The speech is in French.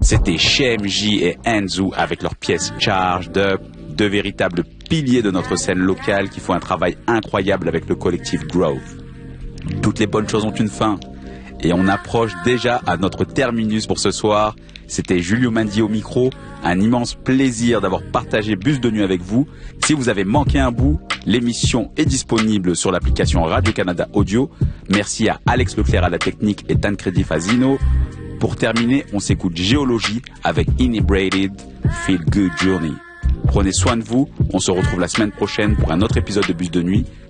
C'était CheMJ et Enzo avec leur pièce Charged Up, deux véritables piliers de notre scène locale qui font un travail incroyable avec le collectif Grove. Toutes les bonnes choses ont une fin. Et on approche déjà à notre terminus pour ce soir. C'était Julio Mandi au micro. Un immense plaisir d'avoir partagé Bus de Nuit avec vous. Si vous avez manqué un bout, l'émission est disponible sur l'application Radio-Canada Audio. Merci à Alex Leclerc à la technique et Tancredi Fazino. Pour terminer, on s'écoute Géologie avec Inebriated Feel Good Journey. Prenez soin de vous. On se retrouve la semaine prochaine pour un autre épisode de Bus de Nuit.